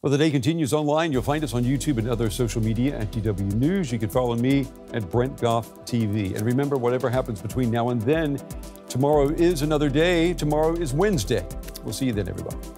Well, the day continues online. You'll find us on YouTube and other social media at DW News. You can follow me at Brent Goff TV. And remember, whatever happens between now and then, tomorrow is another day. Tomorrow is Wednesday. We'll see you then, everybody.